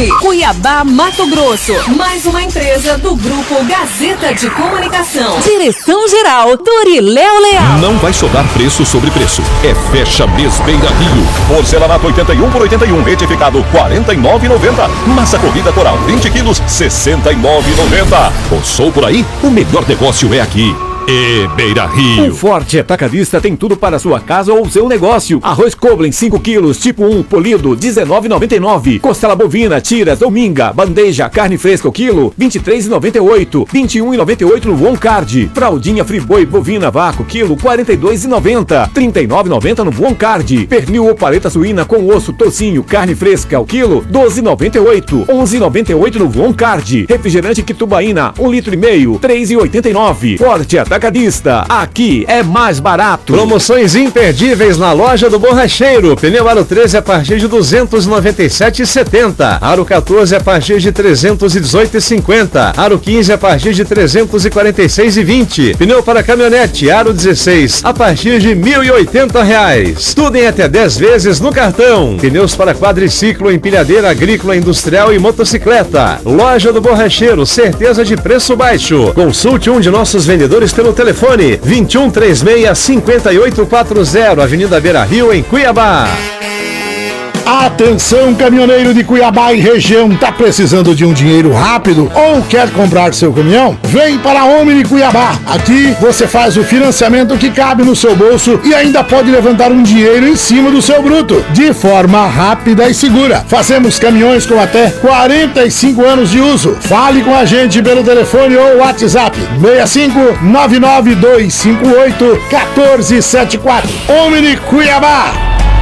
FM, Cuiabá, Mato Grosso. Mais uma empresa do Grupo Gazeta de Comunicação. Direção-geral, Doriléo Leal. Não vai sobrar preço sobre preço. É fecha mês Beira Rio. Porcelanato 81 por 81, retificado 49,90. Massa corrida coral 20 quilos, 69,90. Passou por aí? O melhor negócio é aqui. E Beira Rio. O Forte Atacadista tem tudo para sua casa ou seu negócio. Arroz Koblen 5 quilos, tipo 1, polido, R$19,99. Costela bovina, tiras, dominga, bandeja, carne fresca o quilo, R$23,98. R$21,98 no Voon Card. Fraldinha Friboi bovina vácuo, quilo, R$42,90. R$39,90 no Voon Card. Pernil ou paleta suína com osso, tocinho, carne fresca o quilo, R$12,98. R$11,98 no Voon Card. Refrigerante Quitubaína, 1,5 litro, R$3,89. Forte Atacadista, aqui é mais barato. Promoções imperdíveis na loja do Borracheiro. Pneu Aro 13 a partir de R$297,70. Aro 14 a partir de R$318,50. Aro 15 a partir de R$346,20. Pneu para caminhonete Aro 16 a partir de R$1.080. Tudo em até 10 vezes no cartão. Pneus para quadriciclo, empilhadeira agrícola, industrial e motocicleta. Loja do Borracheiro, certeza de preço baixo. Consulte um de nossos vendedores pelo telefone 2136-5840, Avenida Beira Rio, em Cuiabá. Atenção, caminhoneiro de Cuiabá e região, tá precisando de um dinheiro rápido ou quer comprar seu caminhão? Vem para a Omni Cuiabá. Aqui você faz o financiamento que cabe no seu bolso e ainda pode levantar um dinheiro em cima do seu bruto, de forma rápida e segura. Fazemos caminhões com até 45 anos de uso. Fale com a gente pelo telefone ou WhatsApp 65-99258-1474. Omni Cuiabá.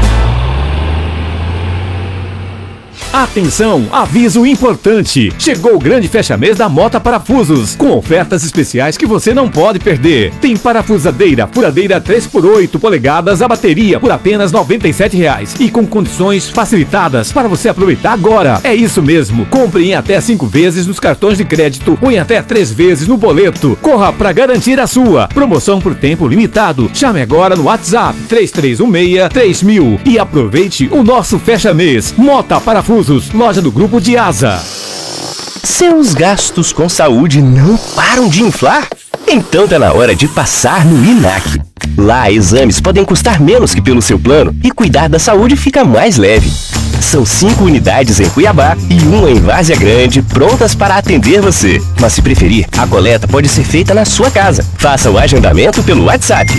Atenção, aviso importante! Chegou o grande fecha-mês da Mota Parafusos, com ofertas especiais que você não pode perder. Tem parafusadeira, furadeira 3x8 polegadas a bateria por apenas R$ 97,00 e com condições facilitadas para você aproveitar agora. É isso mesmo, compre em até 5 vezes nos cartões de crédito ou em até 3 vezes no boleto. Corra para garantir a sua. Promoção por tempo limitado. Chame agora no WhatsApp 3316-3000 e aproveite o nosso fecha-mês. Mota Parafusos, loja do Grupo de Asa. Seus gastos com saúde não param de inflar? Então tá na hora de passar no INAC. Lá, exames podem custar menos que pelo seu plano e cuidar da saúde fica mais leve. São 5 unidades em Cuiabá e uma em Várzea Grande, prontas para atender você. Mas se preferir, a coleta pode ser feita na sua casa. Faça o agendamento pelo WhatsApp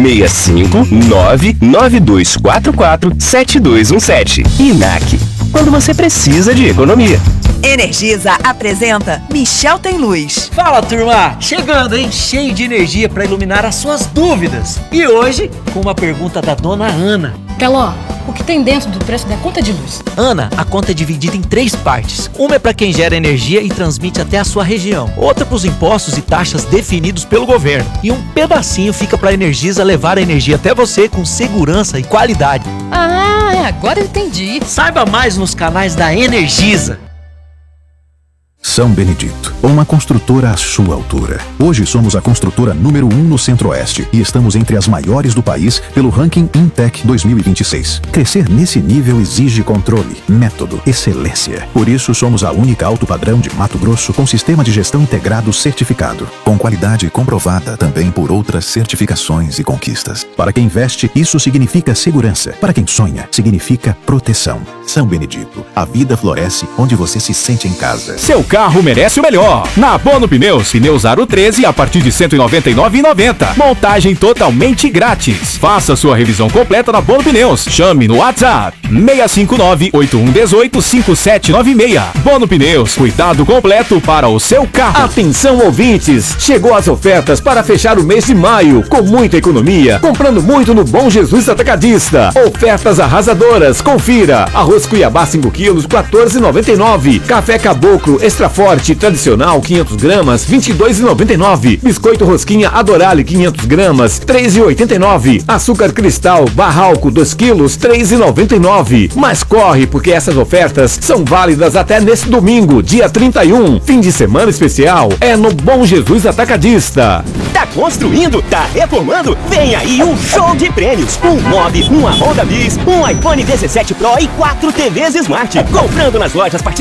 65992447217. INAC, quando você precisa de economia. Energisa apresenta Michel Tem Luz. Fala, turma! Chegando, hein? Cheio de energia para iluminar as suas dúvidas. E hoje, com uma pergunta da dona Ana. Teló, o que tem dentro do preço da conta de luz? Ana, a conta é dividida em 3 partes. Uma é para quem gera energia e transmite até a sua região. Outra para os impostos e taxas definidos pelo governo. E um pedacinho fica para a Energisa levar a energia até você com segurança e qualidade. Ah, agora eu entendi. Saiba mais nos canais da Energisa. São Benedito, uma construtora à sua altura. Hoje somos a construtora número 1 no Centro-Oeste e estamos entre as maiores do país pelo ranking Intec 2026. Crescer nesse nível exige controle, método, excelência. Por isso somos a única alto padrão de Mato Grosso com sistema de gestão integrado certificado, com qualidade comprovada também por outras certificações e conquistas. Para quem investe, isso significa segurança. Para quem sonha, significa proteção. São Benedito, a vida floresce onde você se sente em casa. Seu carro merece o melhor. Na Bono Pneus, pneus Aro 13 a partir de R$ 199,90. Montagem totalmente grátis. Faça sua revisão completa na Bono Pneus. Chame no WhatsApp 659-8118-5796. Bono Pneus, cuidado completo para o seu carro. Atenção, ouvintes, chegou as ofertas para fechar o mês de maio com muita economia, comprando muito no Bom Jesus Atacadista. Ofertas arrasadoras, confira. Arroz Cuiabá 5 quilos, R$ 14,99. Café Caboclo Extra Forte tradicional 500 gramas, R$ 22,99. Biscoito Rosquinha Adorale 500 gramas, R$ 3,89. Açúcar Cristal Barralco 2 quilos, R$ 3,99. Mas corre, porque essas ofertas são válidas até nesse domingo, dia 31. Fim de semana especial é no Bom Jesus Atacadista. Tá construindo? Tá reformando? Vem aí um show de prêmios. Um Mob, uma Honda Bis, um iPhone 17 Pro e 4 TVs Smart. Comprando nas lojas